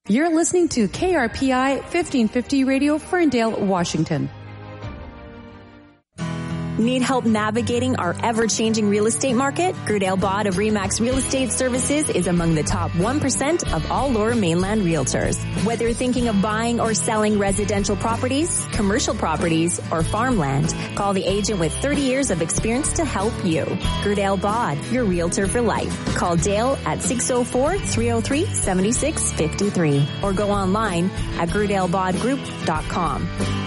You're listening to KRPI 1550 Radio, Ferndale, Washington. Need help navigating our ever-changing real estate market? Gerdale Bod of RE/MAX Real Estate Services is among the top 1% of all Lower Mainland realtors. Whether you're thinking of buying or selling residential properties, commercial properties, or farmland, call the agent with 30 years of experience to help you. Gerdale Bod, your realtor for life. Call Dale at 604-303-7653 or go online at GerdaleBodGroup.com.